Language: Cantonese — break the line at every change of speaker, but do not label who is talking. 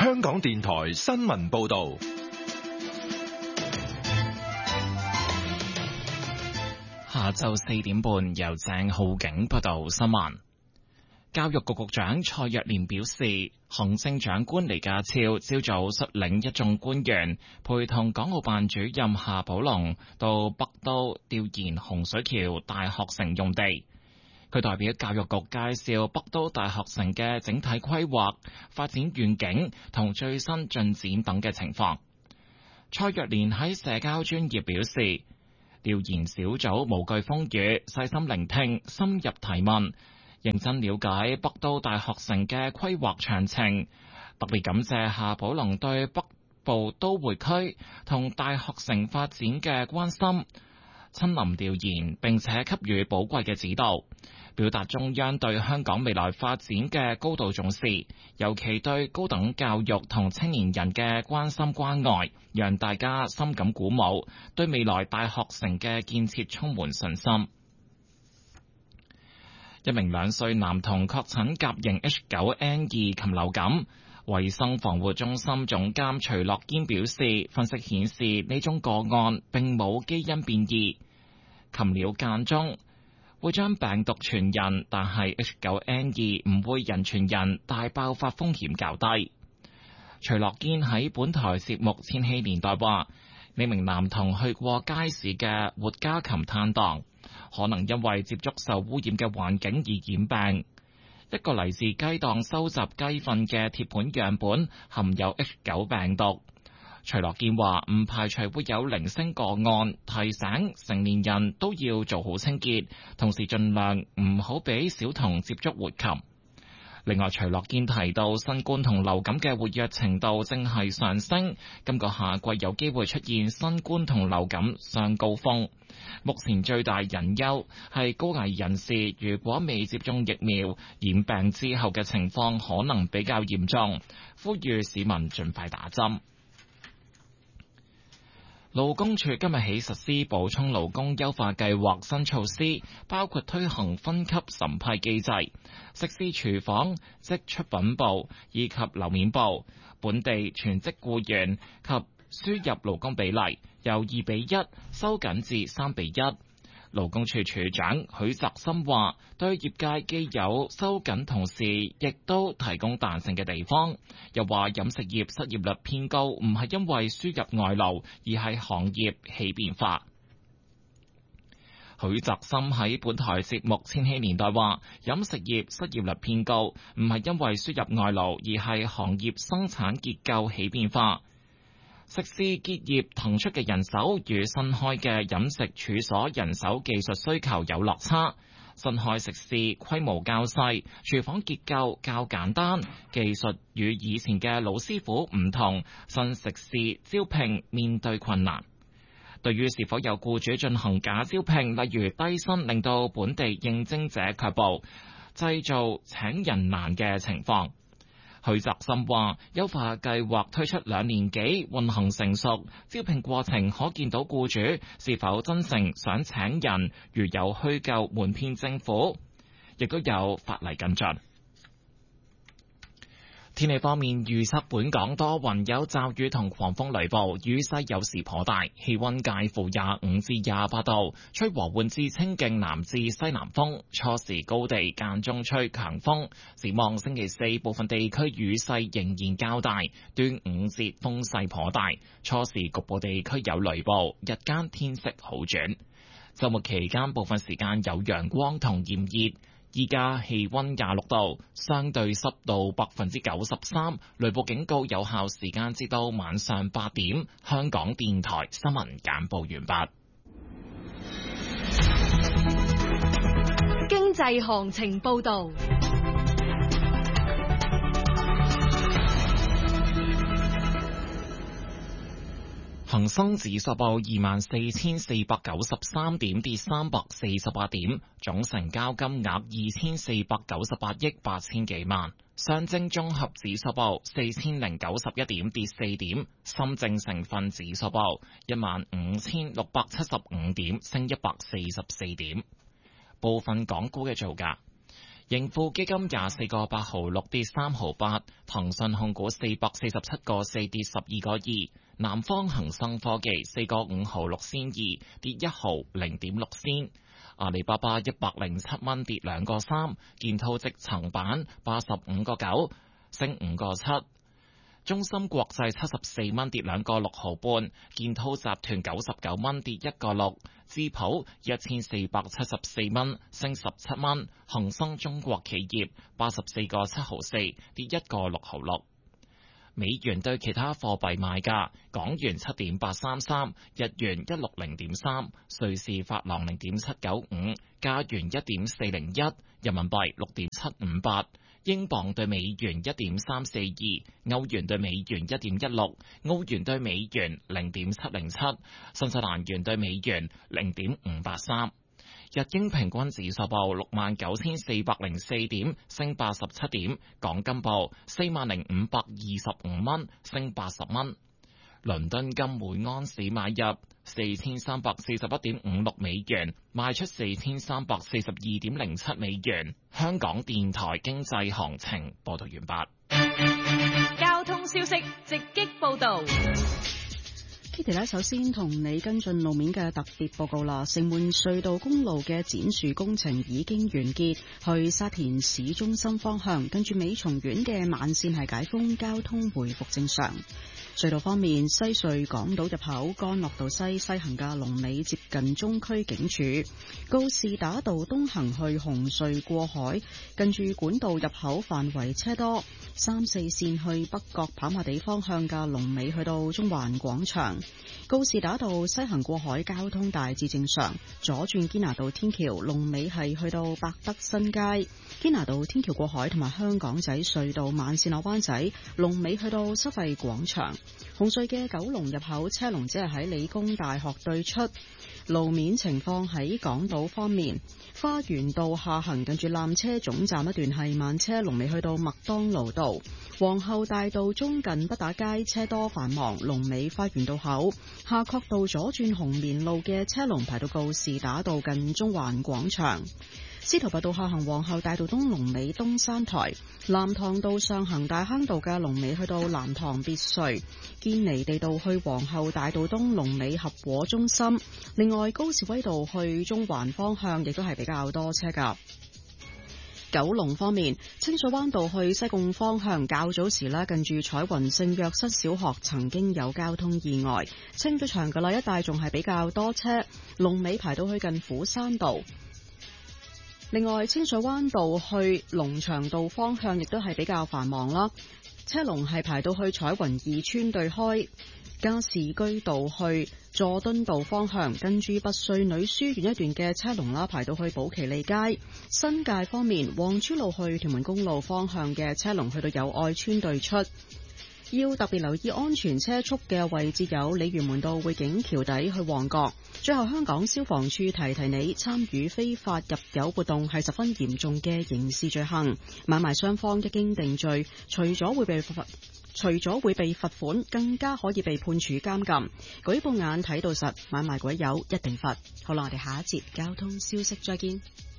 香港電台新聞報道。
下晝4點半，由鄭浩景報道新聞。教育局局長蔡若蓮表示，行政長官李家超朝早率領一眾官員，陪同港澳辦主任夏寶龍到北都調研洪水橋大學城用地。佢代表教育局介紹北都大學城嘅整體規劃、發展願景同最新進展等嘅情況。蔡若蓮喺社交專頁表示，調研小組無懼風雨，細心聆聽，深入提問，認真了解北都大學城嘅規劃詳情，特別感謝夏寶龍對北部都會區同大學城發展嘅關心，親臨調研並且給予寶貴嘅指導，表達中央對香港未來發展嘅高度重視，尤其對高等教育同青年人嘅關心關愛，讓大家深感鼓舞，對未來大學城嘅建設充滿信心。一名2歲男童確診甲型 H9N2 禽流感，衛生防護中心總監徐樂堅表示，分析顯示呢宗個案並冇基因變異，禽鳥間中會將病毒傳人，但係 H9N2 唔會人傳人，大爆發風險較低。徐樂堅喺本台節目《千禧年代》話，呢名男童去過街市嘅活家禽攤檔，可能因為接觸受污染嘅環境而染病。一個嚟自雞檔收集雞糞嘅鐵盤樣本含有 H9 病毒。徐樂堅話唔排除會有零星個案，提醒成年人都要做好清潔，同時盡量唔好俾小童接觸活禽。另外，徐樂堅提到，新冠同流感嘅活躍程度正係上升，今個夏季有機會出現新冠同流感雙高峰。目前最大隱憂係高危人士如果未接種疫苗，染病之後嘅情況可能比較嚴重，呼籲市民盡快打針。勞工處今日起實施補充勞工優化計劃新措施，包括推行分級審批機制，食肆廚房、即出品部以及樓面部本地全職僱員及輸入勞工比例由2:1收緊至3:1。勞工處處長許澤森話，對業界既有收緊，同時亦都提供彈性嘅地方。又話飲食業失業率偏高，唔係因為輸入外勞，而係行業起變化。許澤森喺本台節目《千禧年代》話，飲食業失業率偏高，唔係因為輸入外勞，而係行業生產結構起變化。食肆結業騰出嘅人手與新開嘅飲食處所人手技術需求有落差。新開食肆規模較細，廚房結構較簡單，技術與以前嘅老師傅唔同，新食肆招聘面對困難。對於是否有僱主進行假招聘，例如低薪令到本地應徵者卻步，製造請人難嘅情況，許澤森話，優化計劃推出2年幾，運行成熟，招聘過程可見到僱主是否真誠想請人，如有虛構瞞騙政府，亦都有法例跟進。天氣方面，預測本港多雲有驟雨同狂風雷暴，雨勢有時頗大，氣溫介乎25至28度，吹和緩至清勁南至西南風，初時高地間中吹強風。展望星期四，部分地區雨勢仍然較大，端午節風勢頗大，初時局部地區有雷暴，日間天色好轉。週末期間部分時間有陽光同炎熱。依家氣溫26度，相對濕度93%，雷暴警告有效時間至到晚上8點。香港電台新聞簡報完畢。
經濟行情報道。
恒生指數報24,493點，跌348點，總成交金額2,498億8千幾萬。上證綜合指數報4,091點，跌4點。深證成分指數報15,675點，升144點。部分港股嘅造價。 盈富基金24個8毫6跌3毫8，騰訊控股447個4跌12個2，南方恒生科技4個5毫6仙2跌1毫0.6仙，阿里巴巴107蚊跌2個3，建滔積層板85個9升5個7。中芯國際74蚊跌2個6毫半，建滔集團99蚊跌1個6，智普1474蚊升17蚊，恒生中國企業84個7毫4跌1個6毫6。美元對其他貨幣賣價：港元7.833，日元160.3，瑞士法郎0.795，加元1.401，人民幣6.758。英鎊對美元1.342，歐元對美元1.16，澳元對美元0.707，新西蘭元對美元0.583。日經平均指數報69,404點，升87點。港金報40,525蚊，升80蚊。倫敦金每安士買入4341.56美元，賣出4342.07美元。香港電台經濟行情報道完畢。
交通消息直擊報道。
Kitty 咧，首先同你跟進路面嘅特別報告啦。城門隧道公路嘅剪樹工程已經完結，去沙田市中心方向，跟住美松苑嘅慢線係解封，交通回復正常。隧道方面，西隧港島入口干諾道西行嘅龍尾接近中區警署，告士打道東行去紅隧過海，近住管道入口範圍車多。3、4線去北角跑馬地方向嘅龍尾去到中環廣場，告士打道西行過海交通大致正常，左轉堅拿道天橋龍尾係去到百德新街，堅拿道天橋過海同埋香港仔隧道慢線落灣仔龍尾去到收費廣場。紅隧嘅九龍入口車龍只係喺理工大學對出。路面情況喺港島方面，花園道下行近住纜車總站一段係慢車，龍尾去到麥當勞道。皇后大道中近畢打街車多繁忙，龍尾花園道口。夏慤道左轉紅棉路嘅車龍排到告士打道近中環廣場。司徒拔道下行皇后大道東龍尾東山台，藍塘道上行大坑道嘅龍尾去到藍塘別墅，堅尼地道去皇后大道東龍尾合和中心。另外高士威道去中環方向亦都係比較多車噶。九龍方面，清水灣道去西貢方向較早時咧，近住彩雲聖約瑟小學曾經有交通意外，清咗場噶啦，一帶仲係比較多車，龍尾排到去近虎山道。另外，清水灣道去龍翔道方向亦都係比較繁忙啦，車龍係排到去彩雲二村對開。加士居道去佐敦道方向，跟住拔萃女書院一段嘅車龍啦，排到去寶其利街。新界方面，黃珠路去屯門公路方向嘅車龍去到友愛村對出。要特別留意安全車速嘅位置有鯉魚門道匯景橋底去旺角。最後，香港消防處提提你，參與非法入油活動係十分嚴重嘅刑事罪行，買賣雙方一經定罪，除咗會被罰款，更加可以被判處監禁。舉報眼睇到實，買賣鬼友一定罰。好啦，我哋下一節交通消息再見。